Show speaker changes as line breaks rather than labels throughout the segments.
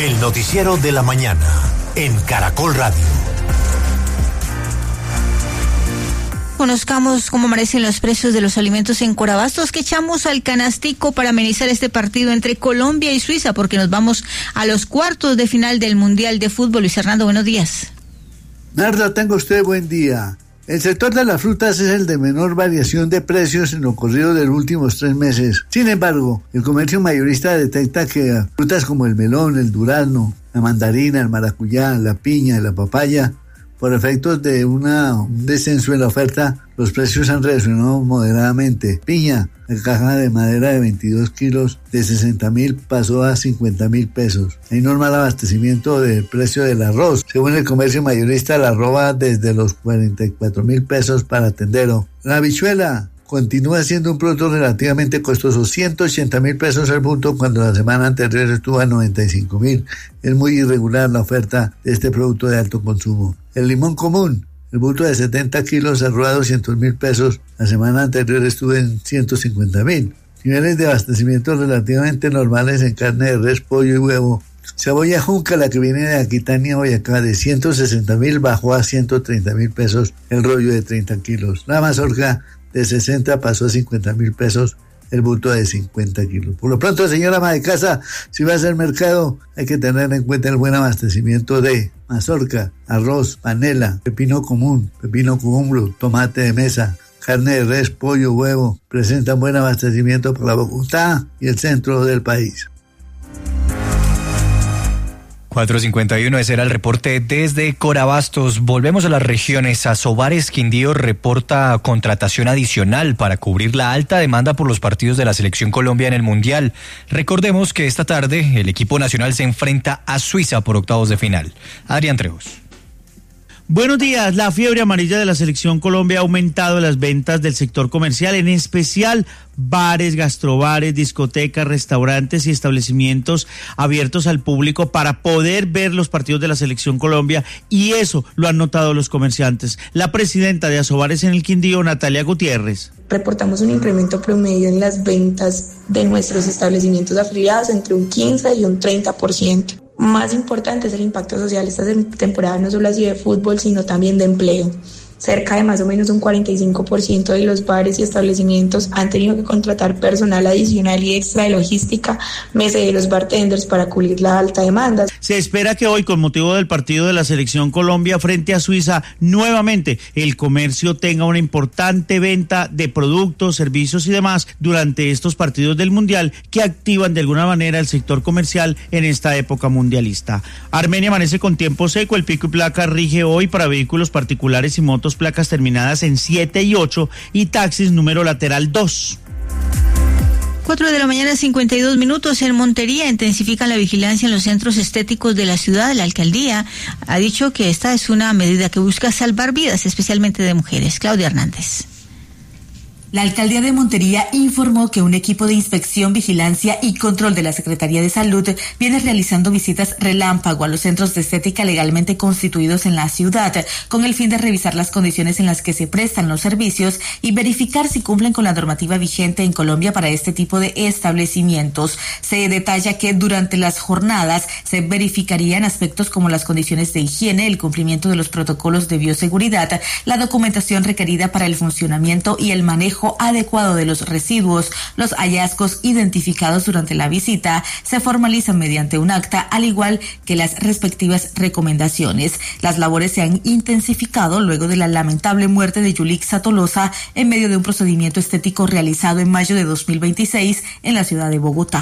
El noticiero de la mañana en Caracol Radio.
Conozcamos cómo amanecen los precios de los alimentos en Corabastos, que echamos al canastico para amenizar este partido entre Colombia y Suiza, porque nos vamos a los cuartos de final del Mundial de Fútbol. Luis Hernando, buenos días.
Narda, tenga usted buen día. El sector de las frutas es el de menor variación de precios en lo corrido de los últimos 3 meses. Sin embargo, el comercio mayorista detecta que frutas como el melón, el durazno, la mandarina, el maracuyá, la piña y la papaya, por efectos de un descenso en la oferta, los precios han reaccionado moderadamente. Piña, la caja de madera de 22 kilos de 60.000 pasó a 50.000 pesos. Hay normal abastecimiento del precio del arroz. Según el comercio mayorista, la arroba desde los 44.000 pesos para tendero. La habichuela continúa siendo un producto relativamente costoso, 180.000 pesos al punto, cuando la semana anterior estuvo a 95.000. Es muy irregular la oferta de este producto de alto consumo. El limón común, el bulto de 70 kilos cerró a 200.000 pesos, la semana anterior estuvo en 150.000. Niveles de abastecimiento relativamente normales en carne de res, pollo y huevo. Cebolla junca, la que viene de Aquitania, Boyacá, de 160.000 bajó a 130.000 pesos el rollo de 30 kilos. La mazorca de 60 pasó a 50.000 pesos el bulto de 50 kilos. Por lo pronto, señora ama de casa, si va a hacer mercado, hay que tener en cuenta el buen abastecimiento de mazorca, arroz, panela, pepino común, pepino cúmulo, tomate de mesa, carne de res, pollo, huevo. Presentan buen abastecimiento para Bogotá y el centro del país.
4:51, ese era el reporte desde Corabastos. Volvemos a las regiones. Asobares Quindío reporta contratación adicional para cubrir la alta demanda por los partidos de la Selección Colombia en el Mundial. Recordemos que esta tarde el equipo nacional se enfrenta a Suiza por octavos de final. Adrián Trejos.
Buenos días. La fiebre amarilla de la Selección Colombia ha aumentado las ventas del sector comercial, en especial bares, gastrobares, discotecas, restaurantes y establecimientos abiertos al público para poder ver los partidos de la Selección Colombia, y eso lo han notado los comerciantes. La presidenta de Asobares en el Quindío, Natalia Gutiérrez.
Reportamos un incremento promedio en las ventas de nuestros establecimientos afiliados entre un 15 y un 30%. Más importante es el impacto social. Esta temporada no solo ha sido de fútbol, sino también de empleo. Cerca de más o menos un 45% de los bares y establecimientos han tenido que contratar personal adicional y extra de logística, meseros, bartenders, para cubrir la alta demanda.
Se espera que hoy, con motivo del partido de la Selección Colombia frente a Suiza, nuevamente el comercio tenga una importante venta de productos, servicios y demás durante estos partidos del Mundial, que activan de alguna manera el sector comercial en esta época mundialista. Armenia amanece con tiempo seco. El pico y placa rige hoy para vehículos particulares y motos, placas terminadas en 7 y 8 y taxis número lateral 2.
4 de la mañana, 52 minutos. En Montería intensifican la vigilancia en los centros estéticos de la ciudad. La alcaldía ha dicho que esta es una medida que busca salvar vidas, especialmente de mujeres. Claudia Hernández.
La alcaldía de Montería informó que un equipo de inspección, vigilancia y control de la Secretaría de Salud viene realizando visitas relámpago a los centros de estética legalmente constituidos en la ciudad, con el fin de revisar las condiciones en las que se prestan los servicios y verificar si cumplen con la normativa vigente en Colombia para este tipo de establecimientos. Se detalla que durante las jornadas se verificarían aspectos como las condiciones de higiene, el cumplimiento de los protocolos de bioseguridad, la documentación requerida para el funcionamiento y el manejo adecuado de los residuos. Los hallazgos identificados durante la visita se formalizan mediante un acta, al igual que las respectivas recomendaciones. Las labores se han intensificado luego de la lamentable muerte de Yulixa Tolosa en medio de un procedimiento estético realizado en mayo de 2026 en la ciudad de Bogotá.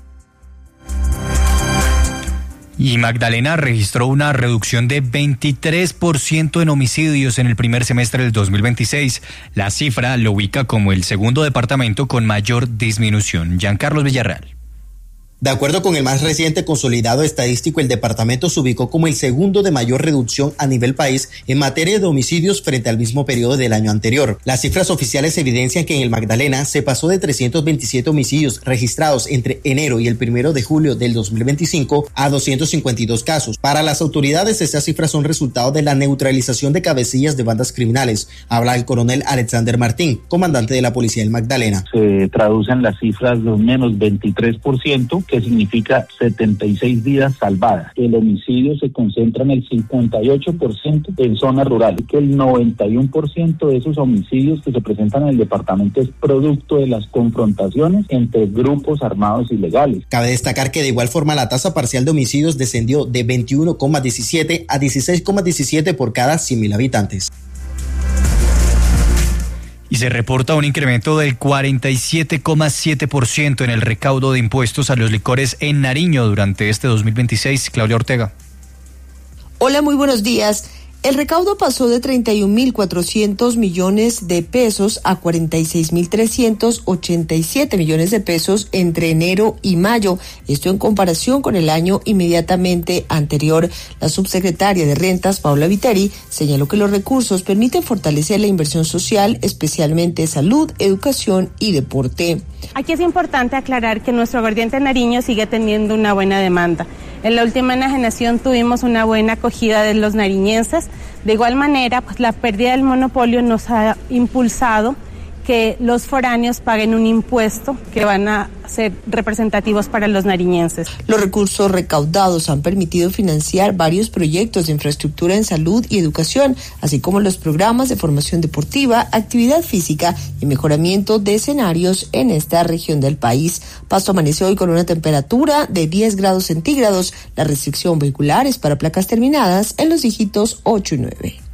Y Magdalena registró una reducción de 23% en homicidios en el primer semestre del 2026. La cifra lo ubica como el segundo departamento con mayor disminución. Giancarlos Villarreal.
De acuerdo con el más reciente consolidado estadístico, el departamento se ubicó como el segundo de mayor reducción a nivel país en materia de homicidios frente al mismo periodo del año anterior. Las cifras oficiales evidencian que en el Magdalena se pasó de 327 homicidios registrados entre enero y el 1 de julio del 2025 a 252 casos. Para las autoridades, estas cifras son resultado de la neutralización de cabecillas de bandas criminales. Habla el coronel Alexander Martín, comandante de la policía del Magdalena.
Se traducen las cifras de un menos 23%, que significa 76 vidas salvadas. El homicidio se concentra en el 58% en zonas rurales, que el 91% de esos homicidios que se presentan en el departamento es producto de las confrontaciones entre grupos armados ilegales.
Cabe destacar que de igual forma la tasa parcial de homicidios descendió de 21,17 a 16,17 por cada 100.000 habitantes.
Y se reporta un incremento del 47,7% en el recaudo de impuestos a los licores en Nariño durante este 2026. Claudia Ortega.
Hola, muy buenos días. El recaudo pasó de 31.400 millones de pesos a 46.387 millones de pesos entre enero y mayo. Esto en comparación con el año inmediatamente anterior. La subsecretaria de Rentas, Paula Viteri, señaló que los recursos permiten fortalecer la inversión social, especialmente salud, educación y deporte.
Aquí es importante aclarar que nuestro aguardiente Nariño sigue teniendo una buena demanda. En la última enajenación tuvimos una buena acogida de los nariñenses. De igual manera, pues la pérdida del monopolio nos ha impulsado que los foráneos paguen un impuesto que van a ser representativos para los nariñenses.
Los recursos recaudados han permitido financiar varios proyectos de infraestructura en salud y educación, así como los programas de formación deportiva, actividad física y mejoramiento de escenarios en esta región del país. Pasto amaneció hoy con una temperatura de 10 grados centígrados. La restricción vehicular es para placas terminadas en los dígitos 8 y 9.